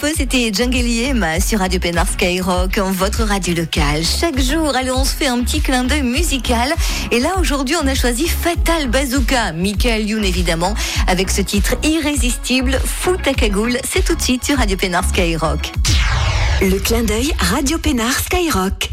peu, c'était Jungle Yema sur Radio Pénard Skyrock, votre radio locale. Chaque jour, allez, on se fait un petit clin d'œil musical. Et là, aujourd'hui, on a choisi Fatal Bazooka, Michael Youn évidemment, avec ce titre irrésistible, Fous ta cagoule. C'est tout de suite sur Radio Pénard Skyrock. Le clin d'œil Radio Pénard Skyrock.